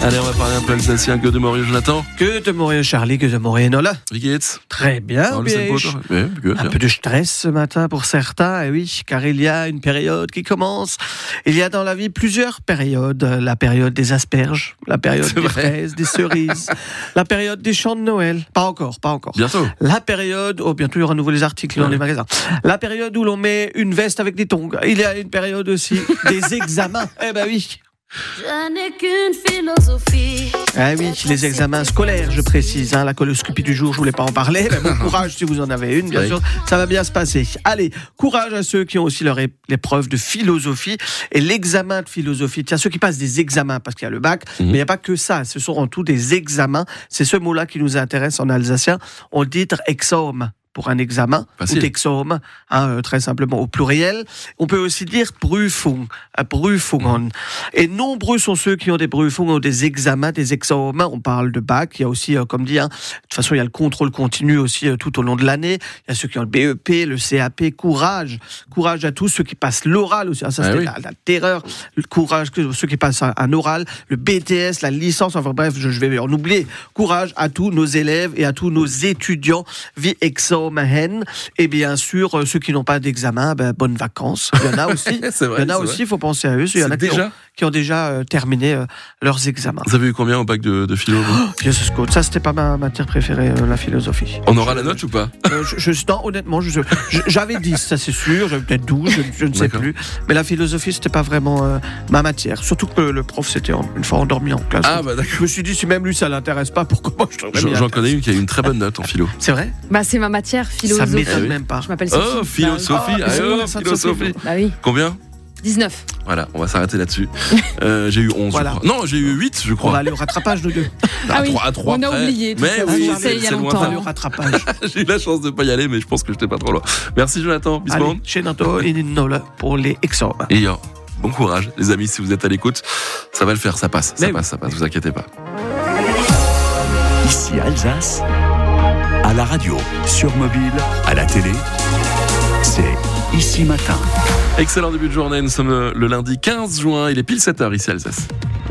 Allez, on va parler un peu alsacien. Que de Morio, Jonathan? Que de Morio, Charlie, que de Morio, Nola. Wie geht's? Très bien, un peu de stress ce matin pour certains, et oui, car il y a une période qui commence. Il y a dans la vie plusieurs périodes. La période des asperges, la période des fraises, des cerises, la période des chants de Noël. Pas encore. Bientôt. La période, bientôt il y aura nouveau les articles dans les magasins. La période où l'on met une veste avec des tongs. Il y a une période aussi des examens. Eh ben oui. Je n'ai qu'une philosophie. Ah oui, les examens scolaires, je précise. La coloscopie du jour, je voulais pas en parler. Mais bon courage si vous en avez une, bien sûr, ça va bien se passer. Allez, courage à ceux qui ont aussi leur épreuve de philosophie et l'examen de philosophie. Tiens, ceux qui passent des examens, parce qu'il y a le bac, mais il n'y a pas que ça. Ce sont en tout des examens. C'est ce mot-là qui nous intéresse en alsacien. On le dit examen pour un examen, ou examen, très simplement au pluriel. On peut aussi dire Prüfung, Prüfungen. Et nombreux sont ceux qui ont des Prüfungen ou des examens, des examens. On parle de bac, il y a aussi, comme dit, de toute façon, il y a le contrôle continu aussi tout au long de l'année. Il y a ceux qui ont le BEP, le CAP, courage à tous ceux qui passent l'oral aussi. Ça, c'était la terreur. Le courage, ceux qui passent un oral, le BTS, la licence, enfin bref, je vais en oublier. Courage à tous nos élèves et à tous nos étudiants. Vie examen. Et bien sûr, ceux qui n'ont pas d'examen, bonnes vacances. Il y en a aussi. Il faut penser à eux. Il y en a qui ont déjà terminé leurs examens. Vous avez eu combien au bac de philo? Ça, c'était pas ma matière préférée, la philosophie. On aura la note ou pas? Non, honnêtement, j'avais 10, ça c'est sûr. J'avais peut-être 12, je ne sais plus. Mais la philosophie, c'était pas vraiment ma matière. Surtout que le prof s'était une fois endormi en classe. Ah, bah d'accord. Je me suis dit, si même lui, ça l'intéresse pas, pourquoi moi je l'aurais mis? J'en connais une qui a eu une très bonne note en philo. C'est vrai? C'est ma matière, philosophie. Ça m'étonne même pas. Je m'appelle Sophie. Philosophie. Philosophie. Bah oui. Combien? 19. Voilà, on va s'arrêter là-dessus. J'ai eu 11, je crois. Non, j'ai eu 8, je crois. On va aller au rattrapage, nous deux. À 3 on a oublié tout ça. Oui, c'est il y a longtemps. Au rattrapage. J'ai eu la chance de ne pas y aller, mais je pense que je n'étais pas trop loin. Merci, Jonathan. Bis allez, chez Nato et Nola pour les examens. Et bon courage, les amis, si vous êtes à l'écoute. Ça va le faire, ça passe, vous inquiétez pas. Ici Alsace, à la radio, sur mobile, à la télé, c'est Ici Matin. Excellent début de journée, nous sommes le lundi 15 juin, il est pile 7h ici à Alsace.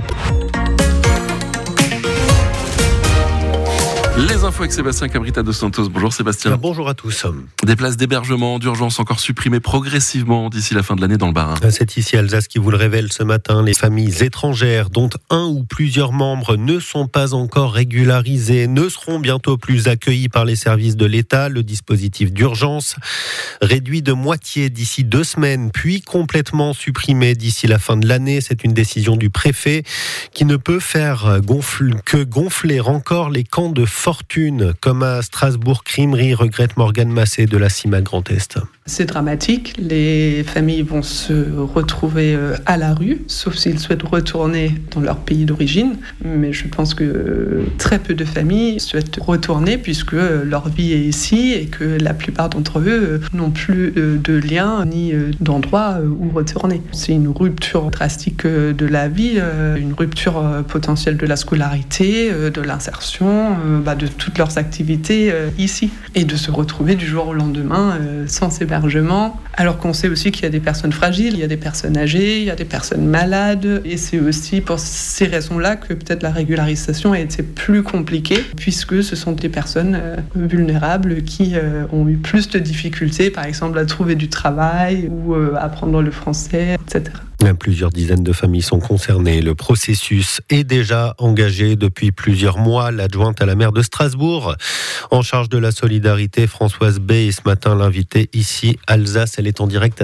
Les infos avec Sébastien Cabrita dos Santos. Bonjour Sébastien. Bonjour à tous. Des places d'hébergement d'urgence encore supprimées progressivement d'ici la fin de l'année dans le Bas-Rhin. C'est ici Alsace qui vous le révèle ce matin. Les familles étrangères dont un ou plusieurs membres ne sont pas encore régularisés ne seront bientôt plus accueillis par les services de l'État. Le dispositif d'urgence réduit de moitié d'ici 2 semaines, puis complètement supprimé d'ici la fin de l'année. C'est une décision du préfet qui ne peut faire que gonfler encore les camps de fortune, comme à Strasbourg-Crimery, regrette Morgane Massé de la CIMAC Grand Est. C'est dramatique, les familles vont se retrouver à la rue, sauf s'ils souhaitent retourner dans leur pays d'origine. Mais je pense que très peu de familles souhaitent retourner puisque leur vie est ici et que la plupart d'entre eux n'ont plus de lien ni d'endroit où retourner. C'est une rupture drastique de la vie, une rupture potentielle de la scolarité, de l'insertion, de toutes leurs activités ici. Et de se retrouver du jour au lendemain sans hébergement. Alors qu'on sait aussi qu'il y a des personnes fragiles, il y a des personnes âgées, il y a des personnes malades. Et c'est aussi pour ces raisons-là que peut-être la régularisation a été plus compliquée, puisque ce sont des personnes vulnérables qui ont eu plus de difficultés, par exemple à trouver du travail ou à apprendre le français, etc. Plusieurs dizaines de familles sont concernées. Le processus est déjà engagé depuis plusieurs mois. L'adjointe à la maire de Strasbourg, en charge de la solidarité, Françoise Bay, est ce matin l'invitée ici, Alsace. Elle est en direct à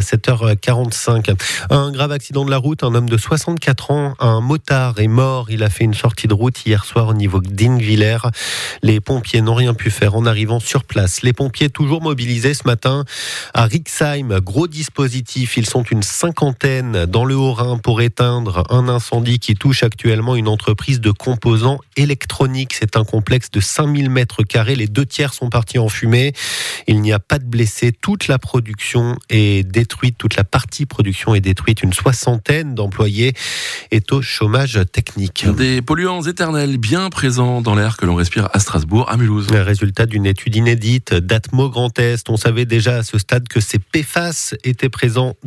7h45. Un grave accident de la route. Un homme de 64 ans, un motard, est mort. Il a fait une sortie de route hier soir au niveau d'Ingviller. Les pompiers n'ont rien pu faire en arrivant sur place. Les pompiers toujours mobilisés ce matin à Rixheim. Gros dispositif. Ils sont une 50aine dans le Haut-Rhin pour éteindre un incendie qui touche actuellement une entreprise de composants électroniques. C'est un complexe de 5000 mètres carrés. Les 2/3 sont partis en fumée. Il n'y a pas de blessés. Toute la production est détruite. Toute la partie production est détruite. Une 60aine d'employés est au chômage technique. Des polluants éternels bien présents dans l'air que l'on respire à Strasbourg, à Mulhouse. Le résultat d'une étude inédite d'Atmo Grand Est. On savait déjà à ce stade que ces PFAS étaient présents